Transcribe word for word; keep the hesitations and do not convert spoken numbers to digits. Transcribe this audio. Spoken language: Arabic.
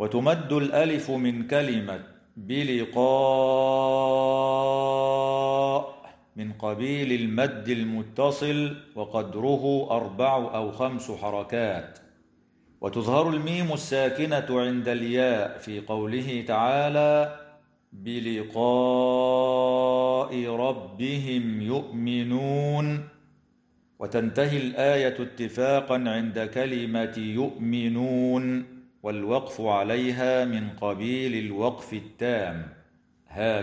وتمد الألف من كلمة بلقاء من قبيل المد المتصل وقدره أربع أو خمس حركات. وتظهر الميم الساكنة عند الياء في قوله تعالى بلقاء ربهم يؤمنون، وتنتهي الآية اتفاقا عند كلمة يؤمنون، والوقف عليها من قبيل الوقف التام.